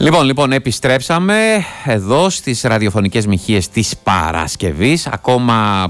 Λοιπόν, επιστρέψαμε εδώ στις ραδιοφωνικές μοιχείες της Παρασκευής. Ακόμα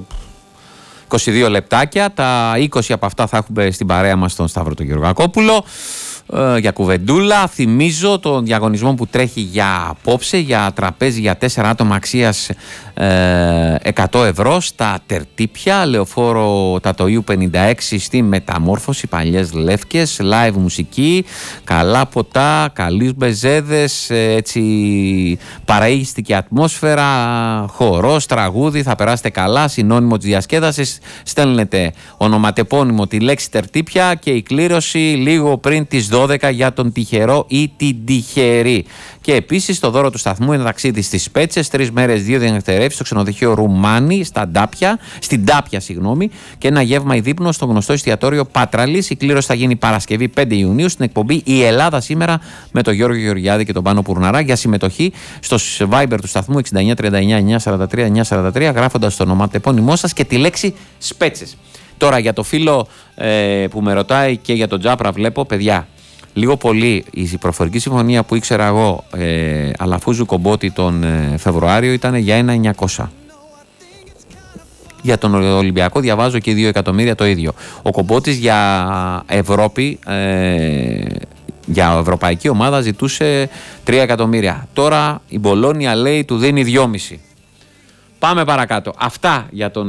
22 λεπτάκια. Τα 20 από αυτά θα έχουμε στην παρέα μας τον Σταύρο τον Γεωργακόπουλο για κουβεντούλα. Θυμίζω τον διαγωνισμό που τρέχει για απόψε, για τραπέζι για 4 άτομα αξίας 100 ευρώ στα Τερτύπια, λεωφόρο Τατοΐου 56 στη Μεταμόρφωση, παλιές Λεύκες, live μουσική, καλά ποτά, καλείς μπεζέδες, έτσι παραίγιστικη ατμόσφαιρα, χορός, τραγούδι, θα περάσετε καλά, συνώνυμο της διασκέδασης, στέλνετε ονοματεπώνυμο τη λέξη Τερτύπια και η κλήρωση λίγο πριν τις 12 για τον τυχερό ή την τυχερή. Και επίσης το δώρο του σταθμού είναι ταξίδι στις Πέτσες, 3 μέρες 2 διανυκτερεύσεις στο ξενοδοχείο Ρουμάνι, στην Τάπια, και ένα γεύμα ή δείπνο στο γνωστό εστιατόριο Πάτραλης. Η κλήρωση θα γίνει Παρασκευή 5 Ιουνίου στην εκπομπή Η Ελλάδα Σήμερα με τον Γιώργο Γεωργιάδη και τον Πάνο Πουρναρά. Για συμμετοχή στο Viber του σταθμού 6939-943-943, γράφοντας το ονοματεπώνυμό σας και τη λέξη Σπέτσες. Τώρα για το φίλο που με ρωτάει και για τον Τζάπρα, βλέπω, παιδιά, λίγο πολύ η προφορική συμφωνία που ήξερα εγώ Αλαφούζου Κομπότη τον Φεβρουάριο ήταν για 1.900. Για τον Ολυμπιακό διαβάζω και 2 εκατομμύρια το ίδιο. Ο Κομπότης για Ευρώπη, για ευρωπαϊκή ομάδα ζητούσε 3 εκατομμύρια. Τώρα η Μπολόνια λέει του δίνει 2,5. Πάμε παρακάτω. Αυτά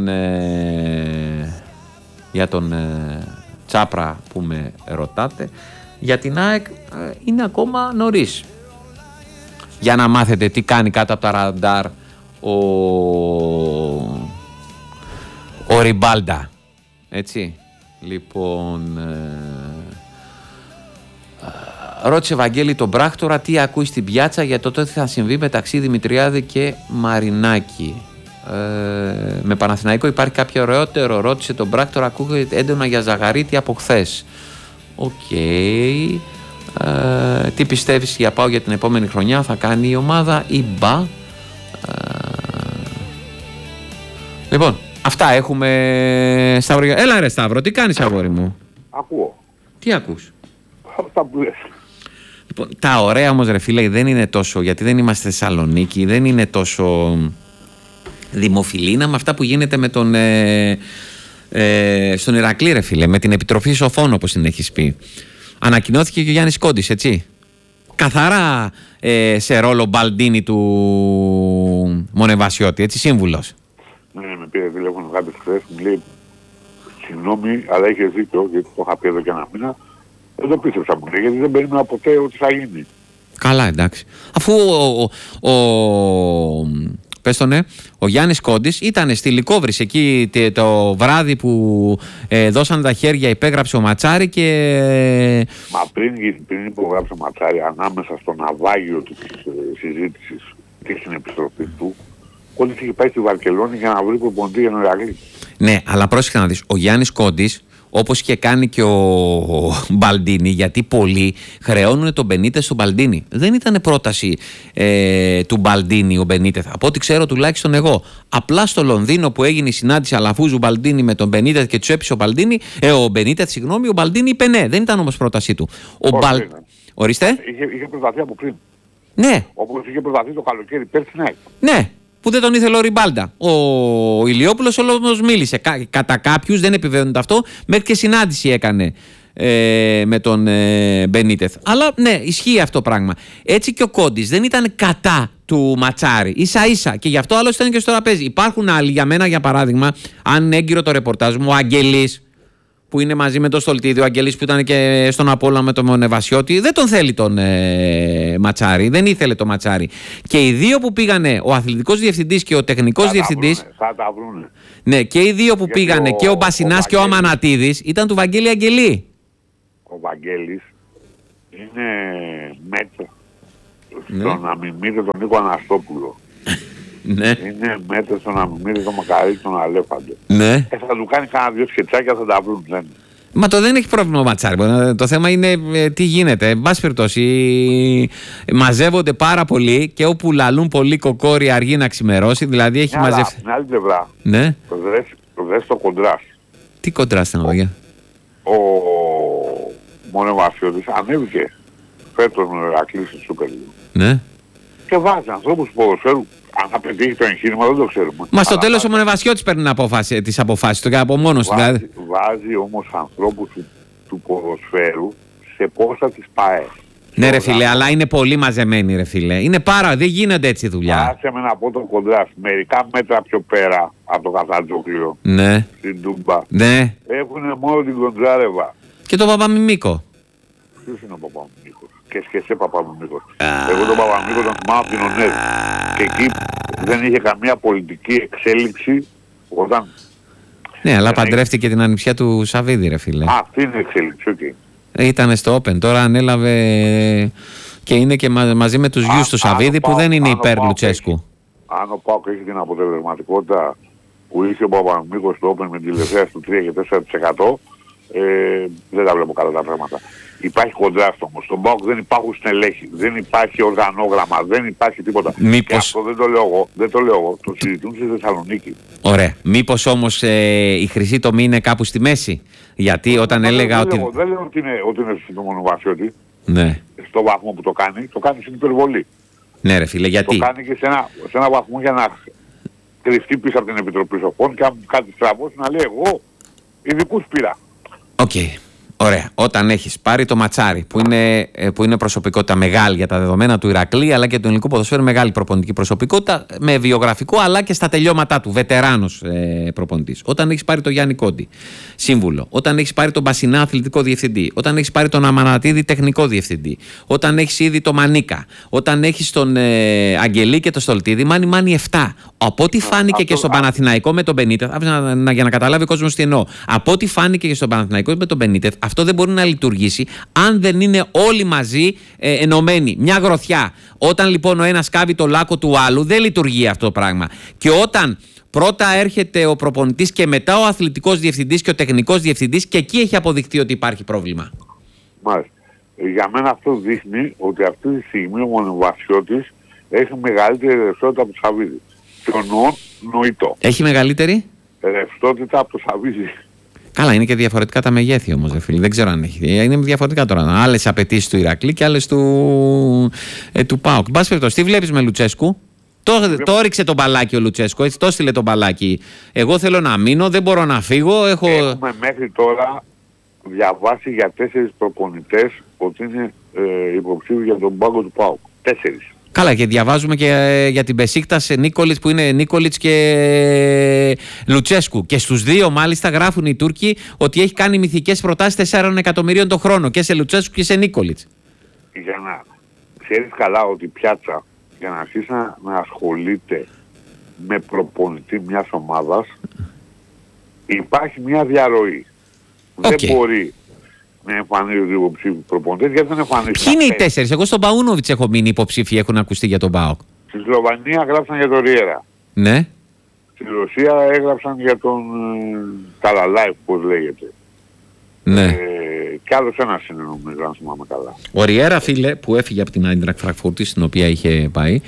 για τον Τσάπρα που με ρωτάτε. Για την ΑΕΚ είναι ακόμα νωρίς για να μάθετε τι κάνει κάτω από τα ραντάρ ο Ριμπάλντα. Έτσι. Λοιπόν, ρώτησε Βαγγέλη τον Πράκτορα τι ακούει στην πιάτσα για το τι θα συμβεί μεταξύ Δημητριάδη και Μαρινάκη. Με Παναθηναϊκό υπάρχει κάποιο ωραιότερο? Ρώτησε τον Πράκτορα, ακούγεται έντονα για Ζαγαρίτη από χθες. Οκ. Τι πιστεύεις για πάω για την επόμενη χρονιά? Θα κάνει η ομάδα ή μπα? Λοιπόν, αυτά έχουμε. Σταύρο. Έλα ρε Σταύρο, τι κάνεις αγόρι μου? Ακούω. Τι ακούς? Αυτά που λες. Λοιπόν, τα ωραία όμως ρε φίλε δεν είναι τόσο, γιατί δεν είμαστε Θεσσαλονίκη, δεν είναι τόσο δημοφιλήνα με αυτά που γίνεται με τον στον Ηρακλή ρε φίλε, με την Επιτροφή Σοφών όπως την έχεις πει. Ανακοινώθηκε και ο Γιάννης Κόντης, έτσι. Καθαρά σε ρόλο Μπαλντίνη του Μονεβασιώτη, έτσι, σύμβουλος. Ναι, με πήρε τηλέφωνο κάποιος χθες, μου λέει συγγνώμη, αλλά είχες δίκιο, γιατί το είχα πει εδώ και ένα μήνα. Δεν το πίστεψα, μου λέει, γιατί δεν περίμενα ποτέ ότι θα γίνει. Καλά, εντάξει. Αφού πες το, ναι, ο Γιάννης Κόντης ήταν στη Λυκόβρηση εκεί το βράδυ που δώσαν τα χέρια, υπέγραψε ο Ματσάρη και... Μα πριν υπογράψει ο Ματσάρη, ανάμεσα στο ναυάγιο της συζήτησης και στην επιστροφή του, Κόντης είχε πάει στη Βαρκελόνη για να βρει προπονητή για τον Ηρακλή. Ναι, αλλά πρόσεχε να δεις, ο Γιάννης Κόντης, όπως είχε κάνει και ο Μπαλντίνη, γιατί πολλοί χρεώνουν τον Μπενίτεθ στον Μπαλντίνη. Δεν ήταν πρόταση του Μπαλντίνη ο Μπενίτεθ, από ό,τι ξέρω τουλάχιστον εγώ. Απλά στο Λονδίνο που έγινε η συνάντηση Αλαφούζου Μπαλντίνη με τον Μπενίτεθ και του έπεισε ο Μπενίτεθ, ο Μπαλντίνη είπε ναι, δεν ήταν όμως πρότασή του. Ορίστε. Είχε προταθεί από πριν. Ναι. Όπως είχε προταθεί το καλοκαίρι πέρσι, ναι. Ναι. Που δεν τον ήθελε ο Ριμπάλντα. Ο Ηλιόπουλος όμως μίλησε. Κατά κάποιους, δεν επιβεβαιώνεται αυτό, μέχρι και συνάντηση έκανε με τον Μπενίτεθ. Αλλά ναι, ισχύει αυτό πράγμα. Έτσι και ο Κόντης δεν ήταν κατά του Ματσάρη. Ίσα ίσα. Και γι' αυτό άλλωστε ήταν και στο τραπέζι. Υπάρχουν άλλοι, για μένα για παράδειγμα, αν έγκυρο το ρεπορτάζ μου, ο Αγγελής, που είναι μαζί με τον Στολτίδη, ο Αγγελής που ήταν και στον Απόλλωνα με τον Μονεβασιώτη, δεν τον θέλει τον Ματσάρη, δεν ήθελε τον Ματσάρη. Και οι δύο που πήγανε, ο αθλητικός διευθυντής και ο τεχνικός διευθυντής. Θα τα βρούνε. Ναι, και οι δύο που πήγανε, και ο Μπασινάς και ο Αμανατίδης, ήταν του Βαγγέλη Αγγελή. Ο Βαγγέλης είναι μέτρο στο να μιμείται τον Νίκο Αναστόπουλο. Ναι. Είναι μέτρο στο να μιμείται τον Μακαρίτη τον Αλέφαντο. Ναι. Θα του κάνει κανένα 2 σκετσάκια, θα τα βρουν. Ναι. Μα το δεν έχει πρόβλημα ο Ματσάρη. Το θέμα είναι τι γίνεται. Εν πάση περιπτώσει, μαζεύονται πάρα πολύ και όπου λαλούν πολύ κοκόρι αργεί να ξημερώσει. Δηλαδή έχει μαζευτεί. Στην άλλη πλευρά, ναι. δες το κοντράστ. Τι κοντράστ είναι, παιδιά? Ο Μονεβασιώτης ανέβηκε φέτος με Ηρακλή στη Super League. Ναι. Και βάζει ανθρώπους του ποδοσφαίρου. Αν θα πετύχει το εγχείρημα δεν το ξέρουμε. Μα στο τέλος ο Μονεβασιώτης παίρνει τις αποφάσεις του και από μόνος του. Βάζει όμως ανθρώπους του ποδοσφαίρου σε πόστα της ΠΑΕ. Ναι, ρε φίλε, αλλά είναι πολύ μαζεμένοι, ρε φίλε. Είναι δεν γίνεται έτσι δουλειά. Άσε με να πω τον Κοντράς. Μερικά μέτρα πιο πέρα από το Καζαντζόκλειο. Ναι. Στην Τούμπα. Ναι. Έχουν μόνο την Κοντζάρεβα. Και τον Παπαμιμίκο. Ποιος είναι ο Παπαμιμίκος? Και σκεσέ Παπαμιμίκος. Εγώ τον Παπαμιμίκο τον θυμάμαι από την ΟΝΕΔ. Και εκεί δεν είχε καμία πολιτική εξέλιξη όταν... Ναι, αλλά παντρεύτηκε την ανιψιά του Σαββίδη, ρε φίλε. Αυτή είναι η εξέλιξη, okay. Ήτανε στο Open, τώρα ανέλαβε και είναι και μαζί με τους γιους του Σαββίδη που δεν είναι υπέρ Λουτσέσκου. Αν ο ΠΑΟΚ έχει την αποτελεσματικότητα που είχε ο Παπαμίκος στο Open με την τηλεφωνία του 3 και 4%, δεν τα βλέπω καλά τα πράγματα. Υπάρχει κοντράστο όμως. Στον ΠΑΟΚ δεν υπάρχουν στελέχη, δεν υπάρχει οργανόγραμμα, δεν υπάρχει τίποτα. Μήπως... Και αυτό δεν το λέω εγώ, το συζητούν στη Θεσσαλονίκη. Ωραία. Μήπως όμως η χρυσή τομή είναι κάπου στη μέση? Γιατί όταν έλεγα ότι... Δεν λέω ότι είναι στο Μονοβασιώτη. Ναι. Στο βαθμό που το κάνει στην υπερβολή. Ναι ρε φίλε, γιατί? Το κάνει και σε ένα βαθμό για να κρυφτεί πίσω από την Επιτροπή Σοφών και αν κάτι στραβώσει να λέει εγώ ειδικούς πήρα. Οκ. Ωραία. Όταν έχεις πάρει το Ματσάρι, που είναι προσωπικότητα μεγάλη για τα δεδομένα του Ηρακλή, αλλά και του ελληνικού ποδοσφαίρου, μεγάλη προπονητική προσωπικότητα, με βιογραφικό αλλά και στα τελειώματά του, βετεράνος προπονητής. Όταν έχεις πάρει τον Γιάννη Κόντι, σύμβουλο. Όταν έχεις πάρει τον Μπασινά αθλητικό διευθυντή. Όταν έχεις πάρει τον Αμανατίδη τεχνικό διευθυντή. Όταν έχεις ήδη τον Μανίκα. Όταν έχεις τον Αγγελή και τον Στολτίδη, μάνι 7. Από ό,τι φάνηκε και στον Παναθηναϊκό με τον Μπενίτεθ, για να καταλάβει ο κόσμος τι εννοώ. Από ό,τι φάνηκε και στον Παναθηναϊκό με τον Μπενίτεθ, αυτό δεν μπορεί να λειτουργήσει αν δεν είναι όλοι μαζί ενωμένοι. Μια γροθιά. Όταν λοιπόν ο ένας κάβει το λάκκο του άλλου, δεν λειτουργεί αυτό το πράγμα. Και όταν πρώτα έρχεται ο προπονητής και μετά ο αθλητικός διευθυντής και ο τεχνικός διευθυντής, και εκεί έχει αποδειχθεί ότι υπάρχει πρόβλημα. Μάλιστα. Για μένα αυτό δείχνει ότι αυτή τη στιγμή ο Μονοβασιώτης έχει μεγαλύτερη ρευστότητα από το Σαββίδη. Και νοητό. Έχει μεγαλύτερη ρευστότητα από το Σαββίδη. Καλά, είναι και διαφορετικά τα μεγέθη όμως, φίλε. Δεν ξέρω αν έχει. Είναι διαφορετικά τώρα. Άλλες απαιτήσεις του Ηρακλή και άλλες του ΠΑΟΚ. Εν πάση περιπτώσει, τι βλέπεις με Λουτσέσκου? Το έριξε τον μπαλάκι ο Λουτσέσκου, έτσι, το έστειλε τον μπαλάκι. Εγώ θέλω να μείνω, δεν μπορώ να φύγω. Έχουμε μέχρι τώρα διαβάσει για 4 προπονητές ότι είναι υποψήφιοι για τον πάγκο του ΠΑΟΚ. 4. Καλά, και διαβάζουμε και για την Μπεσίκτας Νίκολιτς, που είναι Νίκολιτς και Λουτσέσκου. Και στους δύο μάλιστα γράφουν οι Τούρκοι ότι έχει κάνει μυθικές προτάσεις 4 εκατομμυρίων το χρόνο και σε Λουτσέσκου και σε Νίκολιτς. Για να ξέρεις καλά ότι η πιάτσα, για να αρχίσει να ασχολείται με προπονητή μιας ομάδας, υπάρχει μια διαρροή. Δεν μπορεί να εμφανίζονται υποψήφιοι προπονητές, γιατί δεν εμφανίζονται. Ποιοι είναι οι 4? Εγώ στον Παούνοβιτς έχω μείνει υποψήφιοι, έχουν ακουστεί για τον ΠΑΟΚ. Στη Σλοβανία γράψαν για τον Ριέρα. Ναι. Στη Ρωσία έγραψαν για τον Καλαλάιφ, πώς λέγεται. Ναι. Κι άλλος ένας είναι, νομίζω, αν θυμάμαι καλά. Ο Ριέρα, φίλε, που έφυγε από την Άιντραχτ Φραγκφούρτη, στην οποία είχε πάει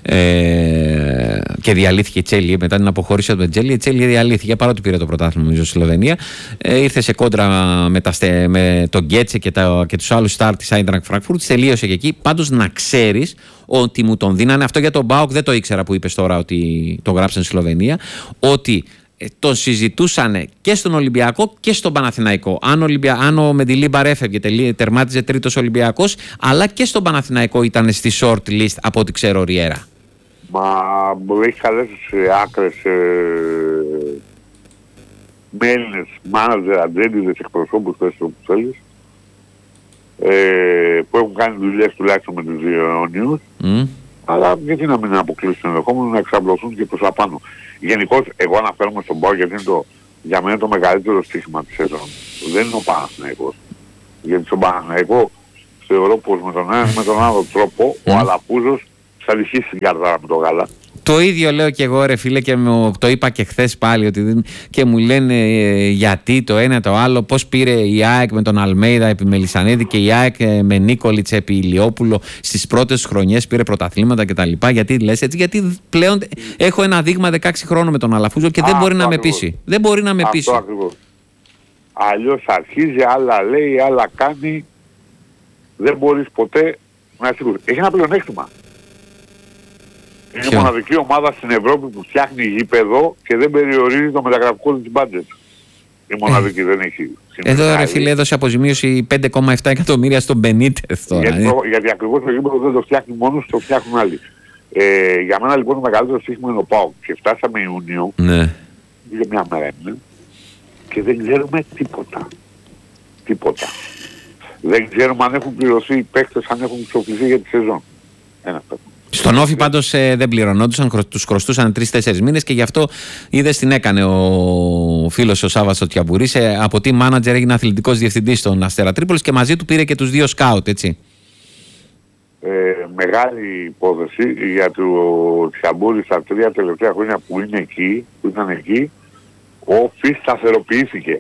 και διαλύθηκε η Τσέλιε μετά την αποχώρηση από την Τσέλιε. Η Τσέλιε διαλύθηκε παρότι πήρε το πρωτάθλημα, νομίζω, στη Σλοβενία. Ήρθε σε κόντρα με τον Γκέτσε και τους άλλους στάρ της Άιντραχτ Φραγκφούρτη. Τελείωσε και εκεί. Πάντως να ξέρεις ότι μου τον δίνανε. Αυτό για τον Μπάουκ δεν το ήξερα που είπες τώρα ότι το γράψαν στη Σλοβενία. Ότι τον συζητούσαν και στον Ολυμπιακό και στον Παναθηναϊκό. Αν ο Μεντιλίμπαρ έφευγε, τερμάτιζε τρίτος Ολυμπιακός, αλλά και στον Παναθηναϊκό ήταν στη short list από ό,τι ξέρω, Ριέρα. Μα έχει καλέσει σε άκρες με Έλληνες μάνατζερ, ατζέντιδες, εκπροσώπους, που θέλεις, που έχουν κάνει δουλειές τουλάχιστον με τους Ιωνίους. Αλλά γιατί να μην αποκλείσουν το ενδεχόμενο να εξαπλωθούν και προς τα πάνω. Γενικώς, εγώ αναφέρομαι στον ΠΑΟΚ γιατί είναι για μένα το μεγαλύτερο στοίχημα της σεζόν. Δεν είναι ο Παναθηναϊκός. Γιατί στον Παναθηναϊκό θεωρώ πως με τον ένα με τον άλλο τρόπο ο Αλαπούζος θα λυχίσει την καρδάρα με το γάλα. Το ίδιο λέω και εγώ, ρε φίλε, και το είπα και χθες πάλι ότι και μου λένε γιατί το ένα το άλλο, πώς πήρε η ΑΕΚ με τον Αλμέιδα επί Μελισσανίδη και η ΑΕΚ με Νίκολιτς επί Ηλιόπουλο στις πρώτες χρονιές πήρε πρωταθλήματα κτλ. Γιατί λες έτσι? Γιατί πλέον έχω ένα δείγμα 16 χρόνων με τον Αλαφούζο και δεν μπορεί να με πείσει. Δεν μπορεί να με πείσει. Αυτό ακριβώς. Αλλιώς αρχίζει, άλλα λέει, άλλα κάνει. Δεν μπορείς ποτέ Έχει ένα πλεονέκτημα. Είναι η μοναδική ομάδα στην Ευρώπη που φτιάχνει γήπεδο και δεν περιορίζει το μεταγραφικό της μπάντζετ. Η μοναδική δεν έχει. Εδώ ρε φίλε έδωσε αποζημίωση 5,7 εκατομμύρια στον Μπενίτεθ τώρα. Γιατί ακριβώς το γήπεδο δεν το φτιάχνει μόνος, το φτιάχνουν άλλοι. Για μένα λοιπόν το μεγαλύτερο στοίχημα είναι ο ΠΑΟΚ. Και φτάσαμε Ιούνιο, για μια μέρα είναι, και δεν ξέρουμε τίποτα. Δεν ξέρουμε αν έχουν πληρωθεί οι παίκτες, αν έχουν εξοπλιστεί για τη σεζόν. Στον Όφη πάντως δεν πληρωνόντουσαν, τους χρωστούσαν 3-4 μήνες και γι' αυτό είδες την έκανε ο φίλος ο Σάββας ο Τιαμπουρής. Από team manager έγινε αθλητικός διευθυντής στον Αστέρα Τρίπολης και μαζί του πήρε και τους 2 σκάουτ, έτσι. Μεγάλη υπόθεση για το Τιαμπούρη στα 3 τελευταία χρόνια που ήταν εκεί, ο Όφη σταθεροποιήθηκε.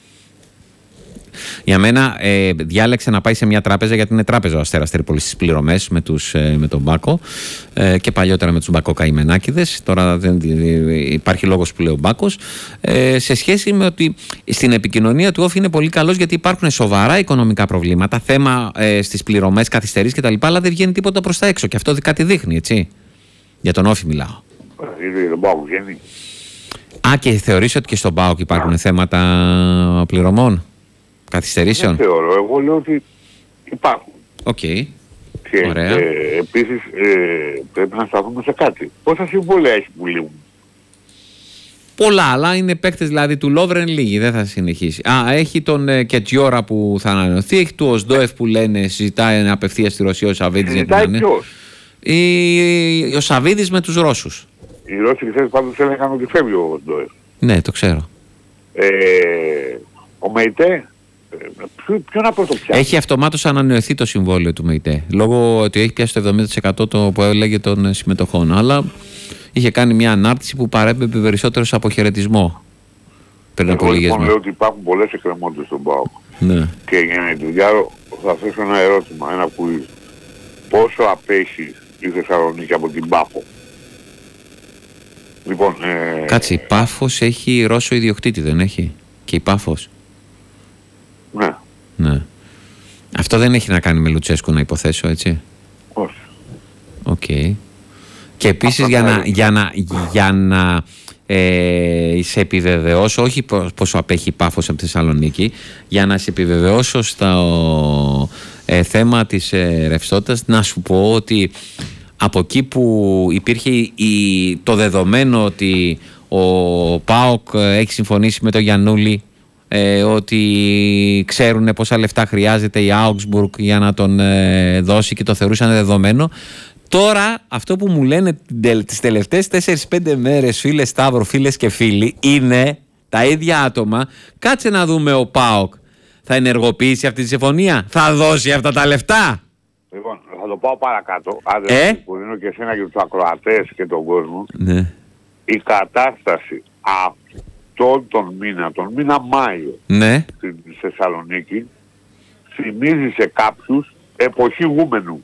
Για μένα διάλεξε να πάει σε μια τράπεζα, γιατί είναι τράπεζα ο Αστέρας Τρίπολης στις πληρωμές με τον Μπάκο και παλιότερα με τους Μπακό Καημενάκηδες. Τώρα δεν υπάρχει λόγος που λέει ο Μπάκος, σε σχέση με ότι στην επικοινωνία του Όφη είναι πολύ καλός, γιατί υπάρχουν σοβαρά οικονομικά προβλήματα, θέμα στις πληρωμές, καθυστερήσεις κτλ. Αλλά δεν βγαίνει τίποτα προς τα έξω και αυτό κάτι δείχνει, έτσι. Για τον Όφη μιλάω. Τον Μπάκο βγαίνει. Και θεωρείς ότι και στον ΠΑΟΚ υπάρχουν θέματα πληρωμών, καθυστερήσεων? Δεν θεωρώ. Εγώ λέω ότι υπάρχουν. Οκ. Και ωραία. Επίσης πρέπει να σταθούμε σε κάτι. Πόσα συμβόλαια έχει που λήγουν? Πολλά, αλλά είναι παίκτες δηλαδή του Λόβρεν λίγοι, δεν θα συνεχίσει. Έχει τον Κετζιόρα που θα ανανεωθεί, έχει του Οσντόεφ που λένε συζητάει απευθείας στη Ρωσία ο Σαββίδης. Συζητάει ποιος? Ο Σαββίδης με τους Ρώσους. Οι Ρώσοι χθες πάντως έλεγαν ότι φεύγει ο Οσντόεφ. Ναι, το ξέρω. Ο Μεϊτέ, ποιον να πρωτοπιάσει? Έχει αυτομάτως ανανεωθεί το συμβόλαιο του Μεϊτέ, λόγω ότι έχει πιάσει το 70% το που έλεγε των συμμετοχών. Αλλά είχε κάνει μια ανάρτηση που παρέπεμπε περισσότερο σε αποχαιρετισμό πριν από λίγες μέρες. Εγώ λέω ότι υπάρχουν πολλές εκκρεμότητες στον ΠΑΟΚ. Ναι. Και για να τελειάρω θα θέσω ένα ερώτημα, ένα κουίζ. Πόσο απέχει η Θεσσαλονίκη από την Πάφο? Λοιπόν, κάτσε, η Πάφος έχει Ρώσο ιδιοκτήτη, δεν έχει? Και η Πάφος. Ναι. Αυτό δεν έχει να κάνει με Λουτσέσκου, να υποθέσω, έτσι? Όχι. Οκ. Και επίσης για να σε επιβεβαιώσω, όχι πόσο απέχει η Πάφος από τη Θεσσαλονίκη, για να σε επιβεβαιώσω στο θέμα της ρευστότητας, να σου πω ότι από εκεί που υπήρχε το δεδομένο ότι ο ΠΑΟΚ έχει συμφωνήσει με τον Γιαννούλη, ότι ξέρουν πόσα λεφτά χρειάζεται η Augsburg για να τον δώσει και το θεωρούσαν δεδομένο. Τώρα αυτό που μου λένε τις τελευταίες 4-5 μέρες, φίλες Σταύρο, φίλες και φίλοι, είναι τα ίδια άτομα. Κάτσε να δούμε, ο ΠΑΟΚ θα ενεργοποιήσει αυτή τη συμφωνία, θα δώσει αυτά τα λεφτά? Λοιπόν, θα το πάω παρακάτω. Άντε που δίνω και εσένα και τους ακροατές και τον κόσμο. Ναι. Η κατάσταση τον μήνα Μάιο, ναι, στη Θεσσαλονίκη θυμίζει σε κάποιους εποχή γούμενου.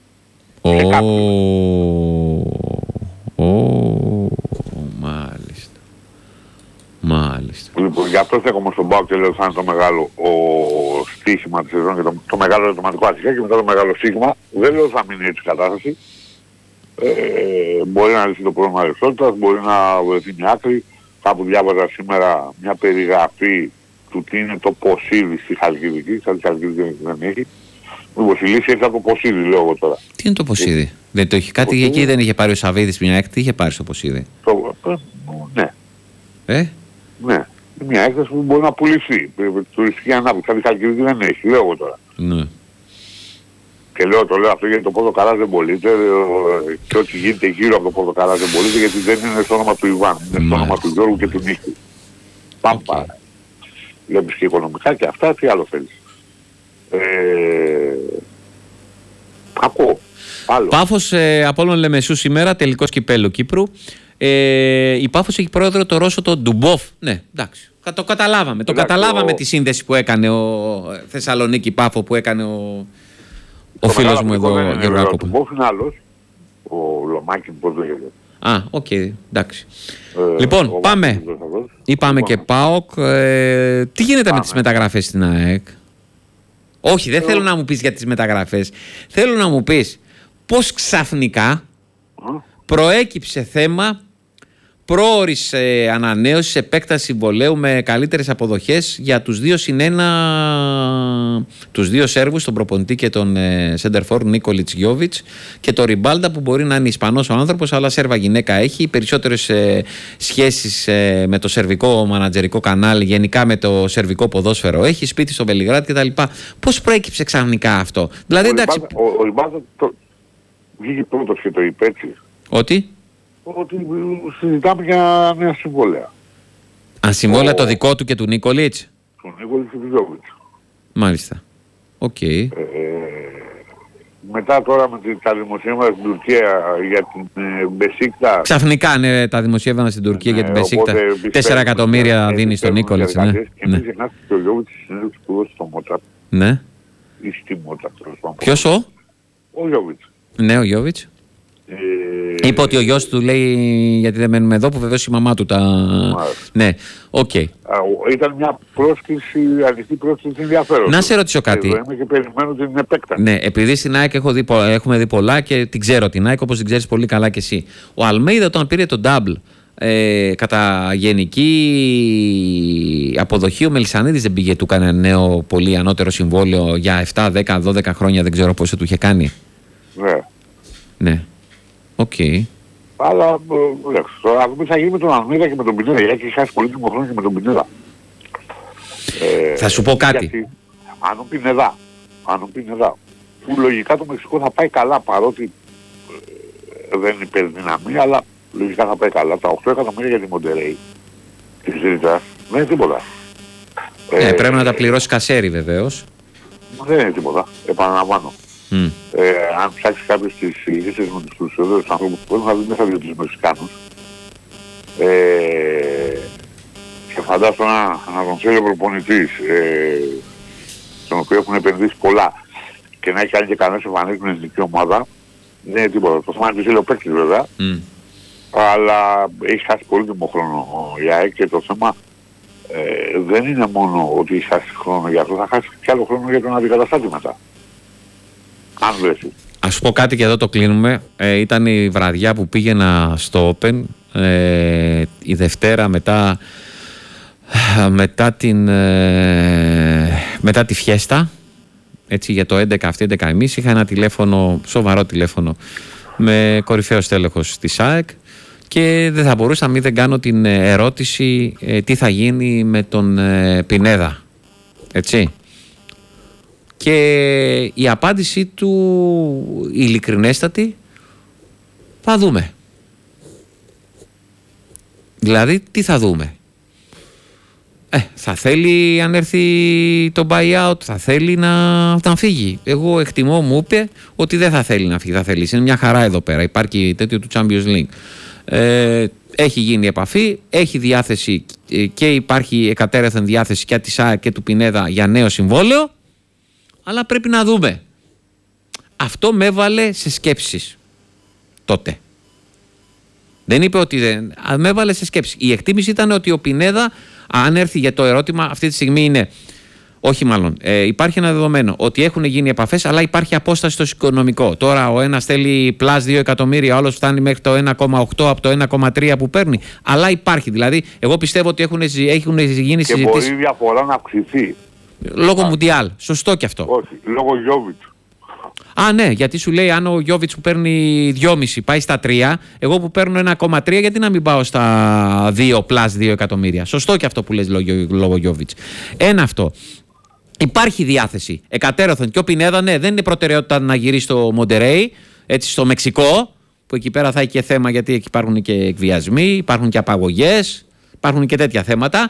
Μάλιστα. Λοιπόν, γι' αυτό στέκομαι στον ΠΑΟΚ και λέω θα είναι το μεγάλο στοίχημα της σεζόν και το μεγάλο ερωτηματικό αρχικά και μετά το μεγάλο στοίχημα. Δεν λέω θα μείνει έτσι η κατάσταση. Μπορεί να λυθεί το πρόβλημα ρευστότητας, μπορεί να βρεθεί μια άκρη. Κάπου διάβαζα σήμερα μια περιγραφή του τι είναι το Ποσίδι στη Χαλκιδική. Σαν τη Χαλκιδική δεν έχει. Μήπως η λύση έχει από το Ποσίδι, λέω εγώ τώρα. Τι είναι το Ποσίδι? Δεν το έχει κάτι Ποσίδι. Εκεί δεν είχε πάρει ο Σαββίδης μια έκτη, είχε πάρει στο Ποσίδι? Ναι. Ναι. Μια έκθεση που μπορεί να πουληθεί. Τουριστική ανάπτυξη. Σαν τη Χαλκιδική δεν έχει, λέω εγώ τώρα. Ναι. Και το λέω αυτό γιατί το Πορτοκαλάς δεν πωλείται και ό,τι γίνεται γύρω από το Πορτοκαλάς δεν πωλείται, γιατί δεν είναι στο όνομα του Ιβάν, είναι στο όνομα του Γιώργου και του Νίκου. Πάμε πάρα. Βλέπεις και οικονομικά και αυτά, τι άλλο θέλεις. Ακούω. Άλλο. Πάφος Απόλλων Λεμεσού σήμερα, τελικός κυπέλλου Κύπρου. Η Πάφος έχει πρόεδρο το Ρώσο τον Ντουμπόφ. Ναι, εντάξει. Το καταλάβαμε. Το καταλάβαμε τη σύνδεση που έκανε ο Θεσσαλονίκη Πάφο που έκανε ο φίλος μου εδώ, Γιώργο Άκοπο. Ο Ντουμπόφ είναι άλλος. Ο Λομάκη, πώς λέγεται. Οκ, εντάξει. Λοιπόν, πάμε. Είπαμε και ΠΑΟΚ. Τι γίνεται με τις μεταγραφές στην ΑΕΚ? Όχι, δεν θέλω να μου πεις για τις μεταγραφές. Θέλω να μου πεις πώς ξαφνικά προέκυψε θέμα πρόωρης ανανέωσης, επέκταση συμβολαίου με καλύτερες αποδοχές για τους 2-1, τους δύο Σέρβους, τον προπονητή και τον Σέντερφορ Νίκολιτς Γιόβιτς, και το Ριμπάλντα που μπορεί να είναι Ισπανός ο άνθρωπος αλλά Σέρβα γυναίκα έχει, οι περισσότερες σχέσεις με το σερβικό μανατζερικό κανάλι, γενικά με το σερβικό ποδόσφαιρο έχει, σπίτι στο Βελιγράδι κτλ. Πώς προέκυψε ξαφνικά αυτό? Δηλαδή εντάξει, ο Ριμπάλντα βγήκε πρώτος και το είπε έτσι. ότι συζητάμε για νέα συμβόλαια. Συμβόλαια το δικό του και του Νίκολιτς. Του Νίκολιτς και του Γιόβιτς. Μάλιστα. Οκ. Μετά τώρα με τα δημοσίευματα στην Τουρκία για την Μπεσίκτα. Ξαφνικά τα δημοσίευματα στην Τουρκία για την Μπεσίκτα. 4 εκατομμύρια δίνει στον Νίκολιτς. Ναι. Και μην ξεχνάτε και ο Γιόβιτς στη συνέντευξη που δώσει στο Μότσαρτ. Ναι. Ή στη Μότσαρτ. Ποιος ο Γιόβιτς. Ναι, ο Γιόβιτς. Είπε ότι ο γιος του λέει γιατί δεν μένουμε εδώ, που βεβαίως η μαμά του τα... Ναι, οκ. Ήταν μια πρόσκληση, ανοιχτή πρόσκληση ενδιαφέρον. Να σε ρωτήσω κάτι. Είμαι και περιμένω την επέκταση. Ναι, επειδή στην ΑΕΚ έχουμε δει πολλά και την ξέρω την ΑΕΚ όπως την ξέρεις πολύ καλά και εσύ. Ο Αλμέιδα όταν πήρε τον double κατά γενική αποδοχή, ο Μελισσανίδης δεν πήγε, του έκανε νέο πολύ ανώτερο συμβόλαιο για 7, 10, 12 χρόνια, δεν ξέρω πόσο του είχε κάνει. Ναι. Οκ. Αλλά τώρα δούμε τι θα γίνει με τον Αλμέιδα και με τον Πινέδα. Γιατί έχει χάσει πολύτιμο χρόνο και με τον Πινέδα. Θα σου πω κάτι. Γιατί, αν ο Πινέδα, που λογικά το Μεξικό θα πάει καλά, παρότι δεν είναι υπερδυναμή, αλλά λογικά θα πάει καλά. Τα 8 εκατομμύρια για τη Μοντερέι της Ρίτας δεν είναι τίποτα. Πρέπει να τα πληρώσει κασέρι βεβαίως. Δεν είναι τίποτα. Επαναλαμβάνω. Αν ψάξει κάποιος τις λύσεις με τους περισσότερους ανθρώπους που θα δει μέσα από τους Μεξικάνους, και φαντάσου να τον θέλει ο προπονητής, στον οποίο έχουν επενδύσει πολλά, και να έχει άλλη και κανένας εμφανίσει με την εθνική ομάδα, δεν είναι τίποτα. Το θέμα είναι ότι θέλει ο παίκτης βέβαια, αλλά έχει χάσει πολύτιμο χρόνο η ΑΕΚ, και το θέμα δεν είναι μόνο ότι έχει χάσει χρόνο για αυτό, θα χάσει και άλλο χρόνο για τον αντικαταστάτη μετά. Αν βρέσει. Ας σου πω κάτι και εδώ το κλείνουμε. Ήταν η βραδιά που πήγαινα στο Open, η Δευτέρα μετά τη φιέστα, έτσι, για το 11 αυτή 11.30 είχα ένα τηλέφωνο, σοβαρό τηλέφωνο, με κορυφαίο στέλεχος της ΑΕΚ, και δεν θα μπορούσα να μην δεν κάνω την ερώτηση τι θα γίνει με τον Πινέδα, έτσι. Και η απάντησή του ειλικρινέστατη, θα δούμε. Δηλαδή τι θα δούμε? Θα θέλει, αν έρθει το buyout, θα θέλει να φύγει. Εγώ εκτιμώ, μου είπε ότι δεν θα θέλει να φύγει, θα θέλει. Είναι μια χαρά εδώ πέρα, υπάρχει τέτοιο του Champions League. Έχει γίνει επαφή, έχει διάθεση και υπάρχει εκατέρωθεν διάθεση και της ΑΕΚ και του Πινέδα για νέο συμβόλαιο, αλλά πρέπει να δούμε. Αυτό με έβαλε σε σκέψεις τότε. Δεν είπε ότι δεν, με έβαλε σε σκέψεις. Η εκτίμηση ήταν ότι ο Πινέδα, αν έρθει, για το ερώτημα αυτή τη στιγμή είναι, όχι μάλλον, υπάρχει ένα δεδομένο ότι έχουν γίνει επαφές, αλλά υπάρχει απόσταση στο οικονομικό. Τώρα ο ένας θέλει πλάς 2 εκατομμύρια, ο άλλος φτάνει μέχρι το 1,8 από το 1,3 που παίρνει. Αλλά υπάρχει, δηλαδή, εγώ πιστεύω ότι έχουν γίνει συζητήσεις. Και μπορεί η διαφορά να αυξηθεί. Λόγω Μουντιάλ. Σωστό και αυτό. Όχι, λόγω Γιόβιτς. Ναι, γιατί σου λέει, αν ο Γιόβιτς που παίρνει 2,5 πάει στα 3, εγώ που παίρνω 1,3, γιατί να μην πάω στα 2 πλάς 2 εκατομμύρια. Σωστό και αυτό που λες λόγω Γιόβιτς. Ένα αυτό. Υπάρχει διάθεση εκατέρωθεν, και ο Πινέδα, ναι, δεν είναι προτεραιότητα να γυρίσει στο Μοντερέι, έτσι, στο Μεξικό, που εκεί πέρα θα έχει και θέμα, γιατί εκεί υπάρχουν και εκβιασμοί, υπάρχουν και απαγωγές, υπάρχουν και τέτοια θέματα.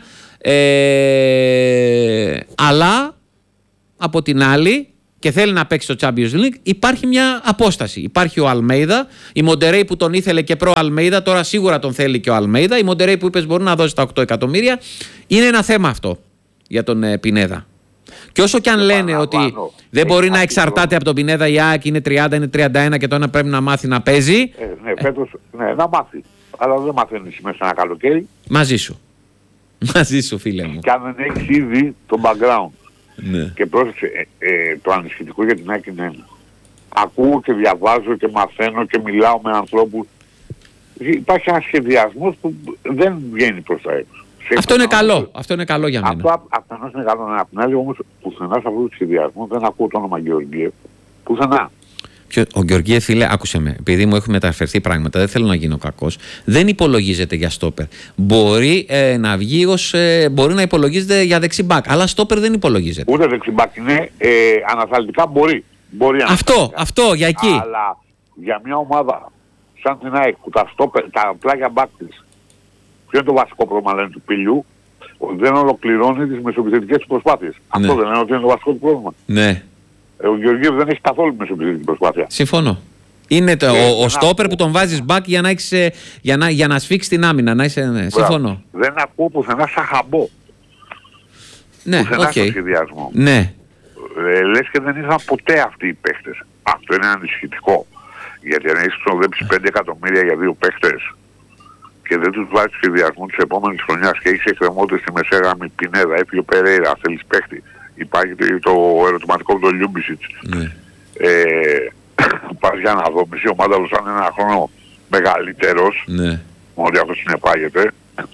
Αλλά από την άλλη, και θέλει να παίξει στο Champions League, υπάρχει μια απόσταση. Υπάρχει ο Αλμέιδα, η Μοντερέι που τον ήθελε και προ Αλμέιδα, τώρα σίγουρα τον θέλει και ο Αλμέιδα. Η Μοντερέι που είπες μπορεί να δώσει τα 8 εκατομμύρια. Είναι ένα θέμα αυτό για τον Πινέδα. Και όσο και αν λένε ότι δεν μπορεί να εξαρτάται από τον Πινέδα, η ΑΕΚ είναι 30, είναι 31 και το ένα πρέπει να μάθει να παίζει. Ναι, φέτος, ναι, να μάθει. Αλλά δεν μαθαίνεις μέσα ένα καλοκαίρι. Μαζί σου. Μαζί σου, φίλε μου. Και αν δεν έχεις ήδη το background. Ναι. Και πρόσεξε, το ανησυχητικό για την ΑΕΚ είναι ένα. ακούω και διαβάζω και μαθαίνω και μιλάω με ανθρώπους. Υπάρχει ένας σχεδιασμός που δεν βγαίνει προς τα έξω. Αυτό είναι καλό. Αυτό είναι καλό για μένα. Αυτό είναι καλό. Απ' την άλλη όμως πουθενά σε αυτό το σχεδιασμό δεν ακούω το όνομα Γεωργίευ. Πουθενά. Ο Γεωργίευ, φίλε, άκουσε με. Επειδή μου έχουν μεταφερθεί πράγματα, δεν θέλω να γίνω κακός. Δεν υπολογίζεται για στόπερ. Μπορεί να βγει μπορεί να υπολογίζεται για δεξιμπάκ. Αλλά στόπερ δεν υπολογίζεται. Ούτε δεξιμπάκ είναι. Ανασταλτικά μπορεί. Αυτό για εκεί. Αλλά για μια ομάδα σαν την ΑΕΚ που τα πλάγια μπακ της, ποιο είναι το βασικό πρόβλημα, λένε, του Πηλιού, ότι δεν ολοκληρώνει τις μεσοεπιθετικές του προσπάθειες. Ναι. Αυτό δεν είναι ότι είναι το βασικό του πρόβλημα. Ναι. Ο Γεωργίευ δεν έχει καθόλου μεσοεπιθετική προσπάθεια. Συμφωνώ. Είναι ο στόπερ που τον βάζεις μπακ για να σφίξει την άμυνα. Να είσαι, ναι. Συμφωνώ. Δεν ακούω πουθενά σαν χαμπό. Ναι, πουθενά στο σχεδιασμό. Ναι. Λες και δεν ήρθαν ποτέ αυτοί οι παίχτες. Αυτό είναι ανησυχητικό. Γιατί αν έχεις ξοδέψει 5 εκατομμύρια για 2 παίχτες και δεν τους βάζεις σχεδιασμό της επόμενης χρονιάς και έχεις εκκρεμότητες στη μεσαία γραμμή, Πινέδα, έφυγε ο Περέιρα, θέλεις παίχτη. Υπάρχει το ερωτηματικό από τον Λιούμπισιτς. Ναι. Πας για να δω, μισή ομάδα του σαν ένα χρόνο μεγαλύτερος, ναι. Ότι αυτό συνεπάγεται.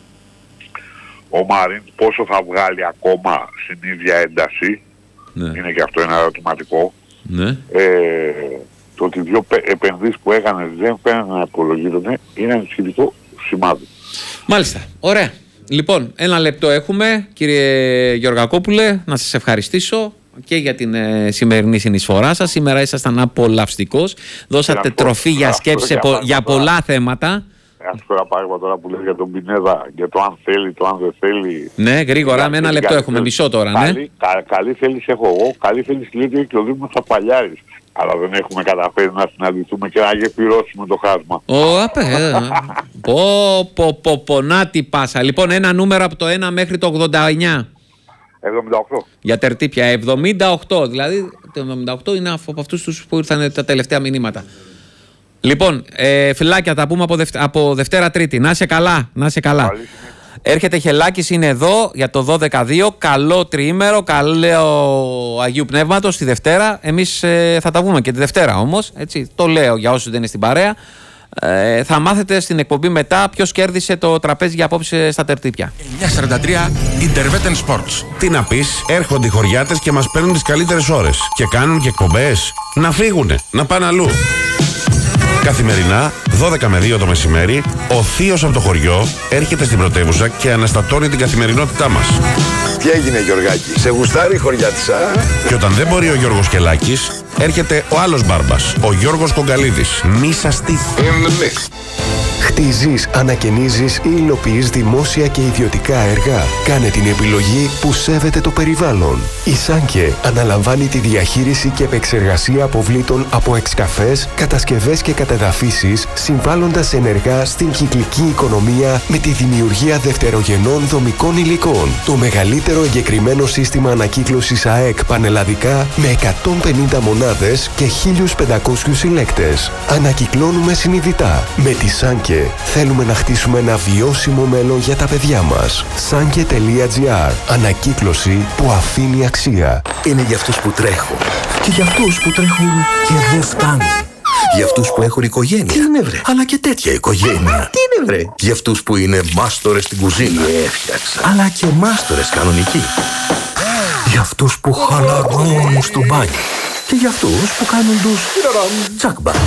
Ο Μαρίν πόσο θα βγάλει ακόμα στην ίδια ένταση, ναι. Είναι και αυτό ένα ερωτηματικό. Ναι. Το ότι 2 επενδύσεις που έκανε δεν φαίνεται να υπολογίζονται είναι ανησυχητικό σημάδι. Μάλιστα. Ωραία. Λοιπόν, 1 λεπτό έχουμε, κύριε Γεωργακόπουλε, να σας ευχαριστήσω και για την σημερινή συνεισφορά σας. Σήμερα ήσασταν απολαυστικός. Δώσατε τροφή για σκέψη για πολλά θέματα. Αυτό ένα πράγμα τώρα που λέει για τον Πινέδα, για το αν θέλει, το αν δεν θέλει. Ναι, γρήγορα, με 1 λεπτό έχουμε, μισό τώρα. Ναι. Καλή θέληση έχω εγώ, καλή θέληση λέει ότι και ο Δήμος θα Παλιάρης. Αλλά δεν έχουμε καταφέρει να συναντηθούμε και να γεφυρώσουμε το χάσμα. Να τι πάσα. Λοιπόν, ένα νούμερο από το 1 μέχρι το 89. 78. Για τερτύπια, 78. Δηλαδή, το 78 είναι από αυτούς τους που ήρθαν τα τελευταία μηνύματα. Λοιπόν, φιλάκια, τα πούμε από Δευτέρα Τρίτη. Να είσαι καλά, να είσαι καλά. Έρχεται Χελάκης, είναι εδώ για το 12-2. Καλό τριήμερο, καλό Αγίου Πνεύματος τη Δευτέρα. Εμείς θα τα πούμε και τη Δευτέρα όμως. Έτσι, το λέω για όσους δεν είναι στην παρέα. Θα μάθετε στην εκπομπή μετά ποιος κέρδισε το τραπέζι για απόψε στα τερτύπια. 9:43 Interveten Sports. Τι να πεις, έρχονται οι χωριάτες και μας παίρνουν τις καλύτερες ώρες. Και κάνουν και εκπομπές. Να φύγουνε, να πάνε αλλού. Καθημερινά, 12 με 2 το μεσημέρι, ο θείος από το χωριό έρχεται στην πρωτεύουσα και αναστατώνει την καθημερινότητά μας. Τι έγινε, Γιωργάκη, σε γουστάρει η χωριάτισσα? Και όταν δεν μπορεί ο Γιώργος Κελάκης, έρχεται ο άλλος μπάρμπας, ο Γιώργος Κογκαλίδης. Μη σας τύχει. Χτίζεις, ανακαινίζεις ή υλοποιείς δημόσια και ιδιωτικά έργα. Κάνε την επιλογή που σέβεται το περιβάλλον. Η Σάνκε αναλαμβάνει τη διαχείριση και επεξεργασία αποβλήτων από εξκαφές, κατασκευές και κατεδαφίσεις, συμβάλλοντας ενεργά στην κυκλική οικονομία με τη δημιουργία δευτερογενών δομικών υλικών. Το μεγαλύτερο εγκεκριμένο σύστημα ανακύκλωσης ΑΕΚ πανελλαδικά με 150 μονάδες και 1.500 συλλέκτες. Ανακυκλώνουμε συνειδητά. Με τη Σάνκε θέλουμε να χτίσουμε ένα βιώσιμο μέλλον για τα παιδιά μας. Sanke.gr. Ανακύκλωση που αφήνει αξία. Είναι για αυτούς που τρέχουν και για αυτούς που τρέχουν και δεν φτάνουν. Για αυτούς που έχουν οικογένεια. Τι είναι, βρε? Αλλά και τέτοια οικογένεια. Τι είναι, βρε? Για αυτούς που είναι μάστορες στην κουζίνα. Έφτιαξα. Αλλά και μάστορες κανονικοί. Για αυτούς που χαλαρώνουν στο μπάνιο. Και για αυτούς που κάνουν τους τσακμπα.